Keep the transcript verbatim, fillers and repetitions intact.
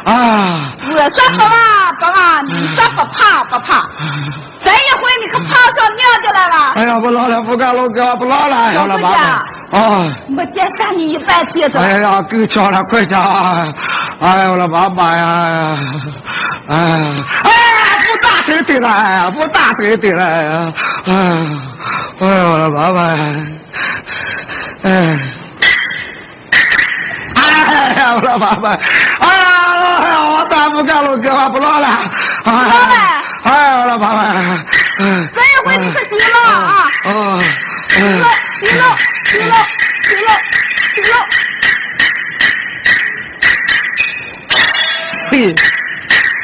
啊！ 我说不啊不啊，你说不怕不怕？这一回你可爬上娘家来了！ 哎呀，不老了，不干了，哥不老了， 小不家。哦， 我爹扇你一半蹄子。 哎呀，够呛了，快点！哎呀，我的妈妈呀！哎呀，哎呀，不打对对了，不打对对了！哎呀，哎呀，我的妈妈呀！哎，哎呀，我的妈妈！哎呀，我咋不干了，哥不老了！ 老了！ 哎，我的妈妈！ 这一回你可急了啊！ 哦， 急了，急了，急了，急了，急了！ 嘿。